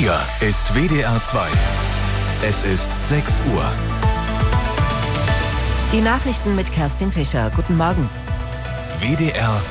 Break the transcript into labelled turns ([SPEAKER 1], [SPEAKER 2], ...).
[SPEAKER 1] Hier ist WDR 2. Es ist 6 Uhr.
[SPEAKER 2] Die Nachrichten mit Kerstin Fischer. Guten Morgen.
[SPEAKER 1] WDR